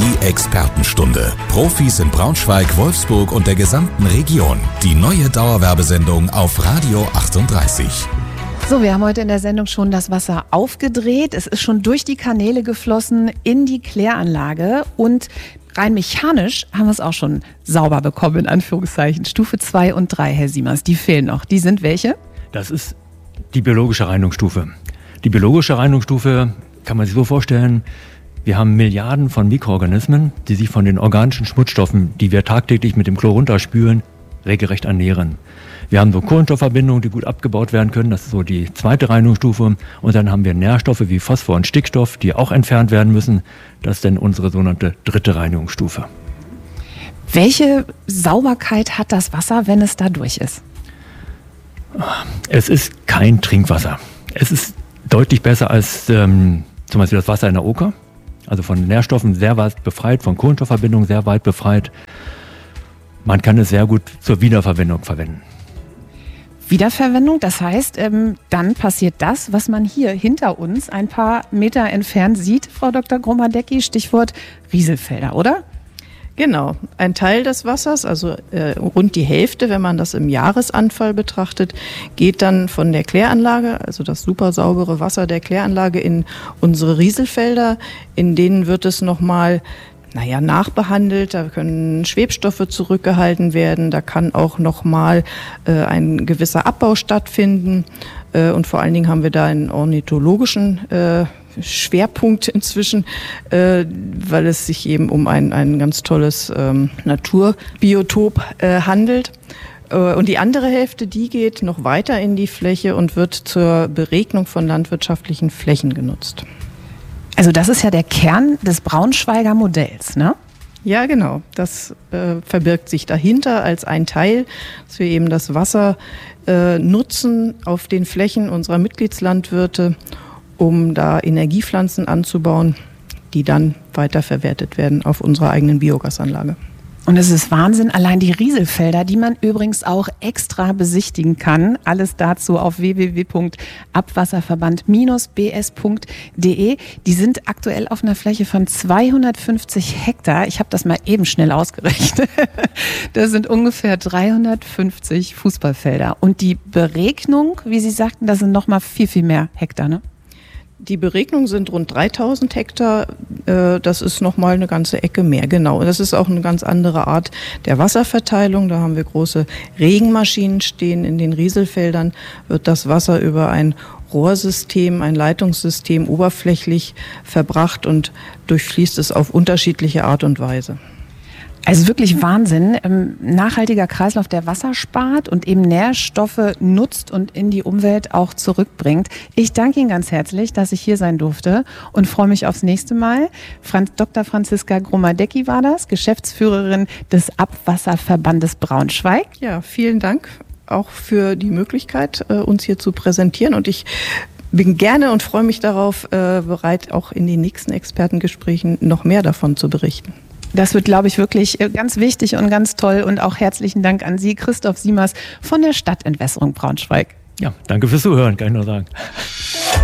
Die Expertenstunde. Profis in Braunschweig, Wolfsburg und der gesamten Region. Die neue Dauerwerbesendung auf Radio 38. So, wir haben heute in der Sendung schon das Wasser aufgedreht. Es ist schon durch die Kanäle geflossen in die Kläranlage und rein mechanisch haben wir es auch schon sauber bekommen, in Anführungszeichen. Stufe 2 und 3, Herr Siemers, die fehlen noch. Die sind welche? Das ist die biologische Reinigungsstufe. Die biologische Reinigungsstufe kann man sich so vorstellen, wir haben Milliarden von Mikroorganismen, die sich von den organischen Schmutzstoffen, die wir tagtäglich mit dem Chlor runterspülen, regelrecht ernähren. Wir haben so Kohlenstoffverbindungen, die gut abgebaut werden können. Das ist so die zweite Reinigungsstufe. Und dann haben wir Nährstoffe wie Phosphor und Stickstoff, die auch entfernt werden müssen. Das ist dann unsere sogenannte dritte Reinigungsstufe. Welche Sauberkeit hat das Wasser, wenn es da durch ist? Es ist kein Trinkwasser. Es ist deutlich besser als zum Beispiel das Wasser in der Oker. Also von Nährstoffen sehr weit befreit, von Kohlenstoffverbindungen sehr weit befreit. Man kann es sehr gut zur Wiederverwendung verwenden. Wiederverwendung, das heißt, dann passiert das, was man hier hinter uns ein paar Meter entfernt sieht, Frau Dr. Gromadecki, Stichwort Rieselfelder, oder? Genau, ein Teil des Wassers, also rund die Hälfte, wenn man das im Jahresanfall betrachtet, geht dann von der Kläranlage, also das super saubere Wasser der Kläranlage, in unsere Rieselfelder. In denen wird es nochmal nachbehandelt, da können Schwebstoffe zurückgehalten werden, da kann auch nochmal ein gewisser Abbau stattfinden und vor allen Dingen haben wir da einen ornithologischen Schwerpunkt inzwischen, weil es sich eben um ein ganz tolles Naturbiotop handelt. Und die andere Hälfte, die geht noch weiter in die Fläche und wird zur Beregnung von landwirtschaftlichen Flächen genutzt. Also das ist ja der Kern des Braunschweiger Modells, ne? Ja, genau. Das verbirgt sich dahinter als ein Teil, dass wir eben das Wasser nutzen auf den Flächen unserer Mitgliedslandwirte, um da Energiepflanzen anzubauen, die dann weiterverwertet werden auf unserer eigenen Biogasanlage. Und es ist Wahnsinn, allein die Rieselfelder, die man übrigens auch extra besichtigen kann. Alles dazu auf www.abwasserverband-bs.de. Die sind aktuell auf einer Fläche von 250 Hektar. Ich habe das mal eben schnell ausgerechnet. Das sind ungefähr 350 Fußballfelder. Und die Beregnung, wie Sie sagten, das sind nochmal viel, viel mehr Hektar, ne? Die Beregnung sind rund 3000 Hektar. Das ist nochmal eine ganze Ecke mehr, genau. Das ist auch eine ganz andere Art der Wasserverteilung. Da haben wir große Regenmaschinen stehen. In den Rieselfeldern wird das Wasser über ein Rohrsystem, ein Leitungssystem oberflächlich verbracht und durchfließt es auf unterschiedliche Art und Weise. Also wirklich Wahnsinn. Nachhaltiger Kreislauf, der Wasser spart und eben Nährstoffe nutzt und in die Umwelt auch zurückbringt. Ich danke Ihnen ganz herzlich, dass ich hier sein durfte und freue mich aufs nächste Mal. Dr. Franziska Gromadecki war das, Geschäftsführerin des Abwasserverbandes Braunschweig. Ja, vielen Dank auch für die Möglichkeit, uns hier zu präsentieren. Und ich bin gerne und freue mich darauf, bereit, auch in den nächsten Expertengesprächen noch mehr davon zu berichten. Das wird, glaube ich, wirklich ganz wichtig und ganz toll. Und auch herzlichen Dank an Sie, Christoph Siemers von der Stadtentwässerung Braunschweig. Ja, danke fürs Zuhören, kann ich nur sagen.